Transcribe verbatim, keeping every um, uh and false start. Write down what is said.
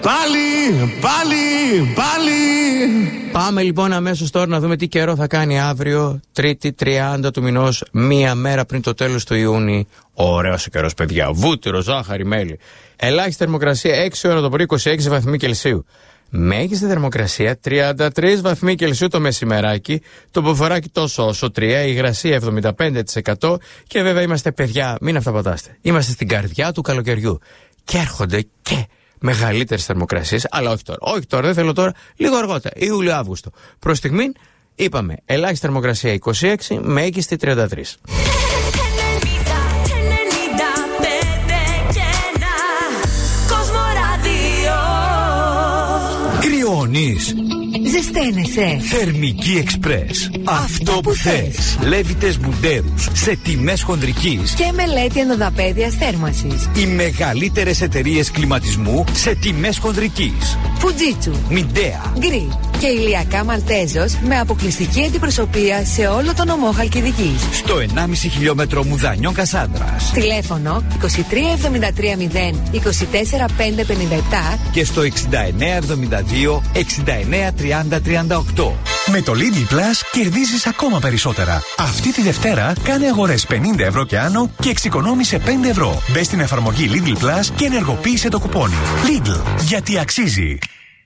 Πάλι, πάλι, πάλι. Πάμε λοιπόν αμέσως τώρα να δούμε τι καιρό θα κάνει αύριο, Τρίτη τριάντα του μηνός, μία μέρα πριν το τέλος του Ιούνιου. Ωραίος ο καιρός, παιδιά. Βούτυρο, ζάχαρη, μέλι. Ελάχιστη θερμοκρασία έξι ώρα το πρωί, είκοσι έξι βαθμοί Κελσίου. Μέγιστη θερμοκρασία τριάντα τρεις βαθμοί Κελσίου το μεσημεράκι. Το ποφοράκι τόσο όσο τρία, η υγρασία εβδομήντα πέντε τοις εκατό. Και βέβαια είμαστε παιδιά, μην αυταπατάστε. Είμαστε στην καρδιά του καλοκαιριού. Και έρχονται και μεγαλύτερες θερμοκρασίες, αλλά όχι τώρα. Όχι τώρα, δεν θέλω τώρα, λίγο αργότερα, Ιούλιο-Αύγουστο. Προς στιγμήν είπαμε ελάχιστη θερμοκρασία είκοσι έξι, μέγιστη τριάντα τρία. Κρυώνεις. Ζεσταίνεσαι. Θερμική Εξπρές. Αυτό που θες. Λέβητες Μπουντέρους σε τιμές χονδρικής. Και μελέτη ενδοδαπέδιας θέρμανσης. Οι μεγαλύτερες εταιρείες κλιματισμού σε τιμές χονδρικής. Φουτζίτσου, Μιντέα, Γκρι και ηλιακά Μαλτέζος με αποκλειστική αντιπροσωπεία σε όλο τον ομό Χαλκιδικής. Στο ενάμιση χιλιόμετρο Μουδανιών Κασάνδρας. Τηλέφωνο είκοσι τρία εβδομήντα τρία μηδέν είκοσι τέσσερα πεντακόσια πενήντα επτά και στο εξήντα εννέα εβδομήντα δύο εξήντα εννέα τριάντα τριάντα οκτώ. Με το Lidl Plus κερδίζεις ακόμα περισσότερα. Αυτή τη Δευτέρα κάνε αγορές πενήντα ευρώ και άνω και εξοικονόμησε πέντε ευρώ. Μπες στην εφαρμογή Lidl Plus και ενεργοποίησε το κουπόνι. Lidl, γιατί αξίζει.